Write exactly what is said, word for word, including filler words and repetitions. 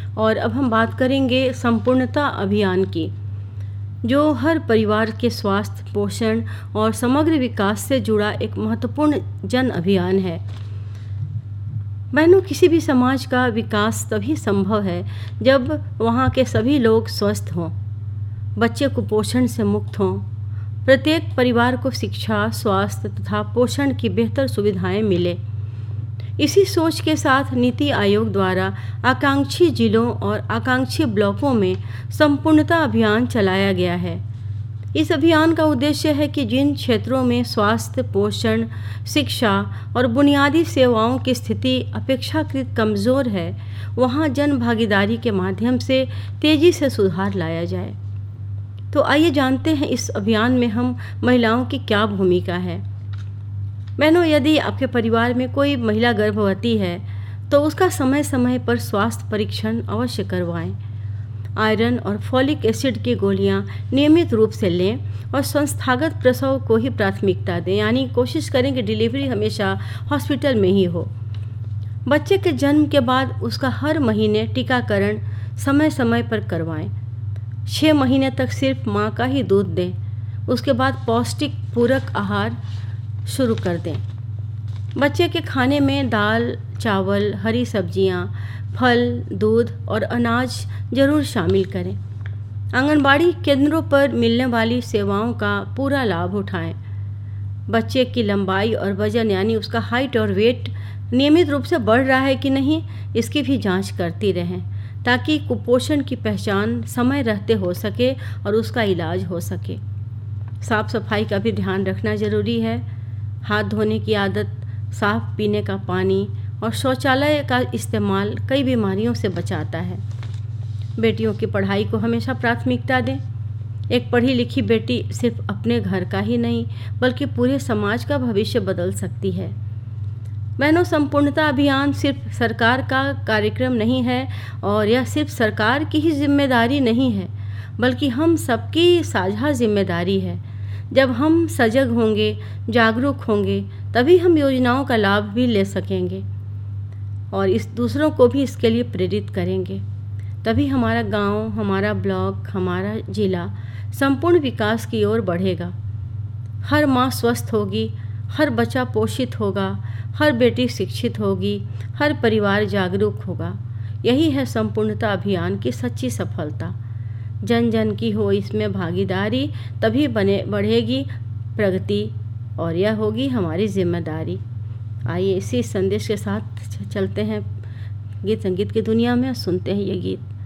और अब हम बात करेंगे संपूर्णता अभियान की, जो हर परिवार के स्वास्थ्य, पोषण और समग्र विकास से जुड़ा एक महत्वपूर्ण जन अभियान है। बहनों, किसी भी समाज का विकास तभी संभव है जब वहाँ के सभी लोग स्वस्थ हों, बच्चे कुपोषण से मुक्त हों, प्रत्येक परिवार को शिक्षा, स्वास्थ्य तथा पोषण की बेहतर सुविधाएं मिले। इसी सोच के साथ नीति आयोग द्वारा आकांक्षी जिलों और आकांक्षी ब्लॉकों में संपूर्णता अभियान चलाया गया है। इस अभियान का उद्देश्य है कि जिन क्षेत्रों में स्वास्थ्य, पोषण, शिक्षा और बुनियादी सेवाओं की स्थिति अपेक्षाकृत कमज़ोर है, वहां जन भागीदारी के माध्यम से तेज़ी से सुधार लाया जाए। तो आइए जानते हैं इस अभियान में हम महिलाओं की क्या भूमिका है। बहनों, यदि आपके परिवार में कोई महिला गर्भवती है तो उसका समय समय पर स्वास्थ्य परीक्षण अवश्य करवाएं। आयरन और फॉलिक एसिड की गोलियां नियमित रूप से लें और संस्थागत प्रसव को ही प्राथमिकता दें, यानी कोशिश करें कि डिलीवरी हमेशा हॉस्पिटल में ही हो। बच्चे के जन्म के बाद उसका हर महीने टीकाकरण समय समय पर करवाएं। छः महीने तक सिर्फ माँ का ही दूध दें, उसके बाद पौष्टिक पूरक आहार शुरू कर दें। बच्चे के खाने में दाल, चावल, हरी सब्जियां, फल, दूध और अनाज जरूर शामिल करें। आंगनबाड़ी केंद्रों पर मिलने वाली सेवाओं का पूरा लाभ उठाएं। बच्चे की लंबाई और वजन, यानी उसका हाइट और वेट नियमित रूप से बढ़ रहा है कि नहीं, इसकी भी जांच करती रहें, ताकि कुपोषण की पहचान समय रहते हो सके और उसका इलाज हो सके। साफ सफाई का भी ध्यान रखना ज़रूरी है। हाथ धोने की आदत, साफ पीने का पानी और शौचालय का इस्तेमाल कई बीमारियों से बचाता है। बेटियों की पढ़ाई को हमेशा प्राथमिकता दें। एक पढ़ी लिखी बेटी सिर्फ अपने घर का ही नहीं बल्कि पूरे समाज का भविष्य बदल सकती है। बहनों, संपूर्णता अभियान सिर्फ सरकार का कार्यक्रम नहीं है और यह सिर्फ सरकार की ही जिम्मेदारी नहीं है, बल्कि हम सबकी साझा जिम्मेदारी है। जब हम सजग होंगे, जागरूक होंगे, तभी हम योजनाओं का लाभ भी ले सकेंगे और इस दूसरों को भी इसके लिए प्रेरित करेंगे। तभी हमारा गांव, हमारा ब्लॉक, हमारा जिला संपूर्ण विकास की ओर बढ़ेगा। हर माँ स्वस्थ होगी, हर बच्चा पोषित होगा, हर बेटी शिक्षित होगी, हर परिवार जागरूक होगा। यही है संपूर्णता अभियान की सच्ची सफलता। जन जन की हो इसमें भागीदारी, तभी बने बढ़ेगी प्रगति और यह होगी हमारी जिम्मेदारी। आइए इसी संदेश के साथ चलते हैं गीत संगीत की दुनिया में, सुनते हैं ये गीत।